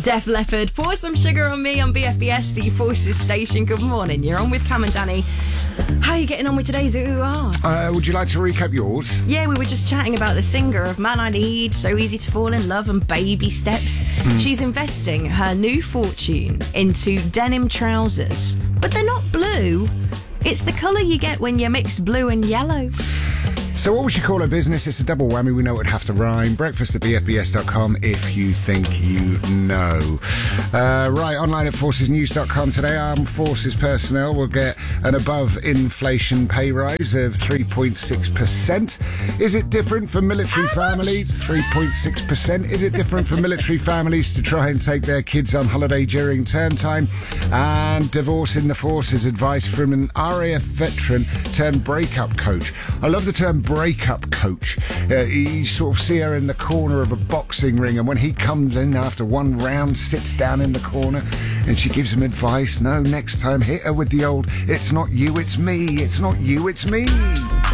Def Leppard, Pour Some Sugar on Me on BFBS, the Forces station. Good morning. You're on with Cam and Danny. How are you getting on with today's Ooh Ahs? Would you like to recap yours? Yeah, we were just chatting about the singer of Man I Need, So Easy to Fall in Love and Baby Steps. She's investing her new fortune into denim trousers, but they're not blue. It's the colour you get when you mix blue and yellow. So what would she call her business? It's a double whammy. We know it would have to rhyme. Breakfast at bfbs.com if you think you know. Right, online at forcesnews.com today. Armed Forces personnel will get an above-inflation pay rise of 3.6%. Is it different for military families? 3.6%. Is it different for military families to try and take their kids on holiday during term time? And divorce in the forces, advice from an RAF veteran turned breakup coach. I love the term breakup coach. You sort of see her in the corner of a boxing ring, and when he comes in after one round, sits down in the corner and she gives him advice. No, next time hit her with the old, it's not you, it's me. It's not you, it's me.